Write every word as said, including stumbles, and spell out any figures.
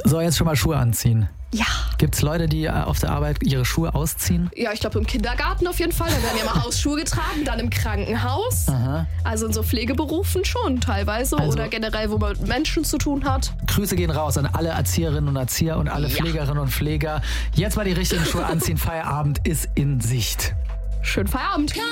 So, jetzt schon mal Schuhe anziehen. Ja. Gibt es Leute, die auf der Arbeit ihre Schuhe ausziehen? Ja, ich glaube im Kindergarten auf jeden Fall. Da werden ja mal Hausschuhe getragen, dann im Krankenhaus. Aha. Also in so Pflegeberufen schon teilweise Also- oder generell, wo man mit Menschen zu tun hat. Grüße gehen raus an alle Erzieherinnen und Erzieher und alle Ja. Pflegerinnen und Pfleger. Jetzt mal die richtigen Schuhe anziehen. Feierabend ist in Sicht. Schönen Feierabend.